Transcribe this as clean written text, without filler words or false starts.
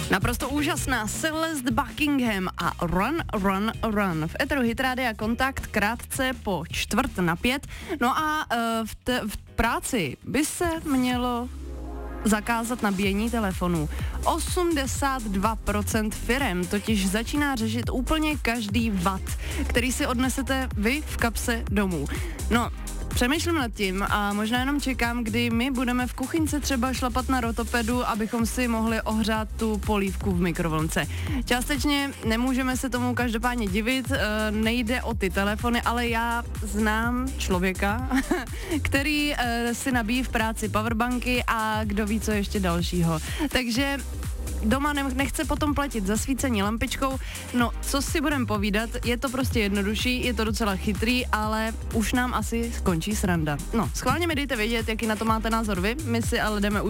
Naprosto úžasná Celeste Buckingham a Run, Run, Run. V éteru Hit Rádia Kontakt krátce po 4:45. No a v práci by se mělo zakázat nabíjení telefonů. 82% firem totiž začíná řešit úplně každý watt, který si odnesete vy v kapse domů. No, přemýšlím nad tím a možná jenom čekám, kdy my budeme v kuchyňce třeba šlapat na rotopedu, abychom si mohli ohřát tu polívku v mikrovlnce. Částečně nemůžeme se tomu každopádně divit, nejde o ty telefony, ale já znám člověka, který si nabíjí v práci powerbanky a kdo ví, co ještě dalšího. Takže doma nechce potom platit za svícení lampičkou, no co si budeme povídat, je to prostě jednodušší, je to docela chytrý, ale už nám asi skončí sranda. No, schválně mi dejte vědět, jaký na to máte názor vy, my si ale jdeme